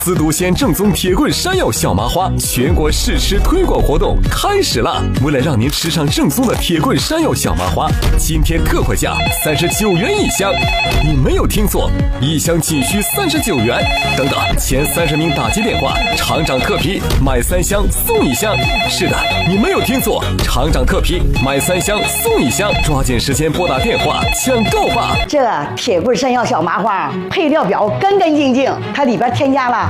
司都县正宗铁棍山药小麻花全国试吃推广活动开始了！为了让您吃上正宗的铁棍山药小麻花，今天特惠价39元一箱。你没有听错，一箱仅需39元。等等，前30名打击电话，厂长特批买3箱送1箱。是的，你没有听错，厂长特批买3箱送1箱，抓紧时间拨打电话抢购吧！ 这铁棍山药小麻花配料表干干净净，它里边添加了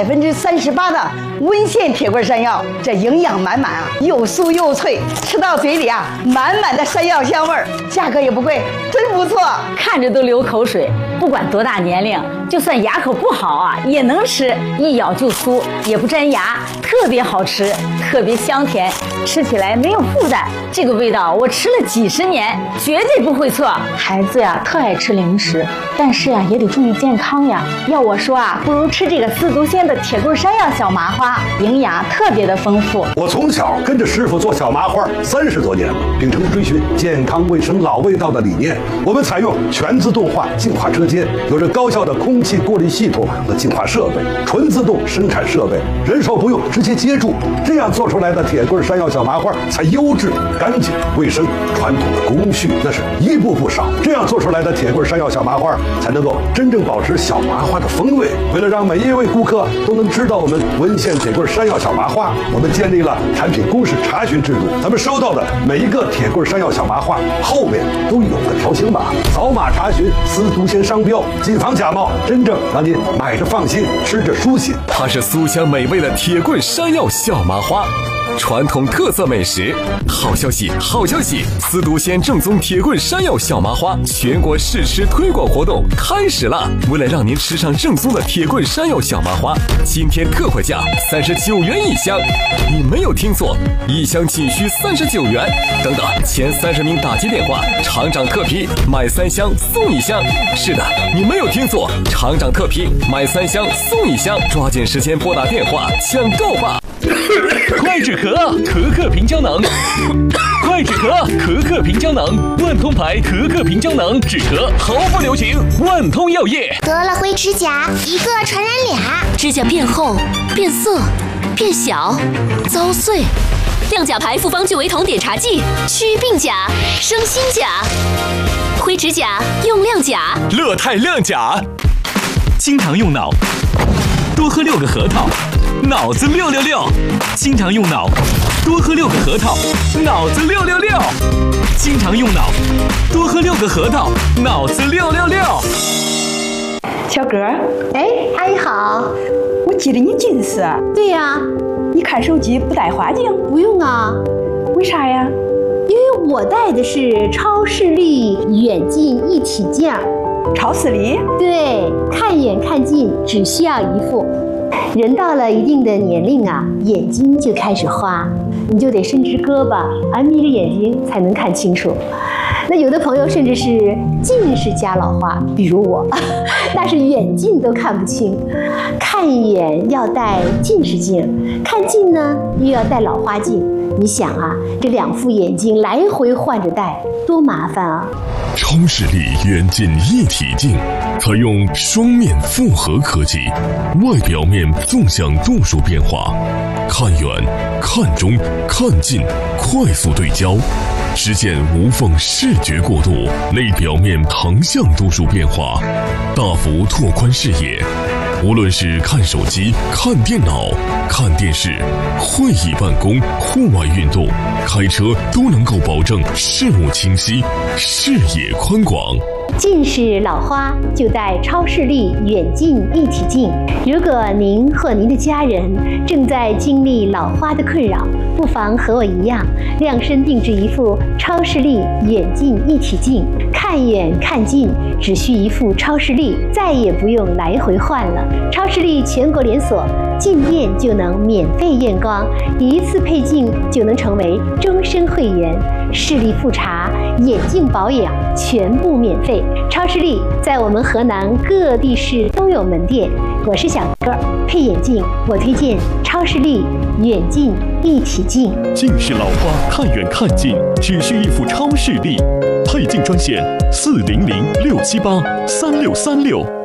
38%的温县铁棍山药，这营养满满啊，又酥又脆，吃到嘴里啊，满满的山药香味儿，价格也不贵，真不错， 看着都流口水。不管多大年龄，就算牙口不好啊，也能吃，一咬就酥，也不粘牙，特别好吃，特别香甜，吃起来没有负担。这个味道我吃了几10年，绝对不会错。孩子呀，特爱吃零食，但是呀，也得注意健康呀。要我说啊，不如吃这个司都县的铁棍山药小麻花，营养特别的丰富。 我从小跟着师傅做小麻花30多年了，秉承追寻健康卫生老味道的理念，我们采用全自动化净化车间，有着高效的空气过滤系统和净化设备，纯自动生产设备，人手不用，直接接触，这样做出来的铁棍山药小麻花才优质、干净、卫生。传统的工序那是一步不少，这样做出来的铁棍山药小麻花才能够真正保持小麻花的风味。为了让每一位顾客都能知道我们温县铁棍山药小麻花，我们建立了产品公示查询制度。咱们收到的每一个铁棍山药小麻花后面都有个条形码，扫码查询司都县商标，谨防假冒，真正让您买着放心，吃着舒心。 它是酥香美味的铁棍山药小麻花，传统特色美食。好消息，好消息！司都县正宗铁棍山药小麻花全国试吃推广活动开始了！为了让您吃上正宗的铁棍山药小麻花，今天特惠价39元一箱。你没有听错，一箱仅需39元。等等，前30名打击电话，厂长特批买3箱送1箱。是的，你没有听错，厂长特批买3箱送1箱，抓紧时间拨打电话抢购吧！ 快止咳，可可平胶囊。快止咳，可可平胶囊，万通牌可可平胶囊，止咳毫不留情，万通药业。 得了灰指甲，一个传染俩， 指甲变厚、变色、变小、遭碎。亮甲牌复方聚维酮碘茶剂，祛病甲、生新甲。灰指甲用亮甲， 乐泰亮甲。经常用脑，多喝6个核桃，脑子666。经常用脑，多喝6个核桃，脑子666。经常用脑，多喝6个核桃，脑子666。 小哥， 哎，阿姨好， 我记得你近视。 对呀， 你看手机不戴花镜？ 不用啊。 为啥呀？ 因为我戴的是超视力远近一体镜。 超视力？ 对，看远看近只需要一副。人到了一定的年龄啊，眼睛就开始花，你就得伸直胳膊，眯着眼睛才能看清楚。那有的朋友甚至是近视加老花，比如我，那是远近都看不清。看远要戴近视镜，看近呢又要戴老花镜。你想啊，这2副眼镜来回换着戴，多麻烦啊！ 超视力远近一体镜，采用双面复合科技，外表面纵向度数变化，看远、看中、看近，快速对焦，实现无缝视觉过渡；内表面横向度数变化，大幅拓宽视野。无论是看手机、看电脑、看电视、会议办公、户外运动、开车，都能够保证视物清晰、视野宽广。 近视老花就戴超视力远近一体镜。如果您或您的家人正在经历老花的困扰，不妨和我一样，量身定制一副超视力远近一体镜，看远看近只需一副超视力，再也不用来回换了。超视力全国连锁，进店就能免费验光，一次配镜就能成为终身会员，视力复查、眼镜保养全部免费。超视力在我们河南各地市都有门店。我是小哥，配眼镜我推荐超视力远近一体镜。 近视老花看远看近只需一副超视力，配镜专线400-678-3636。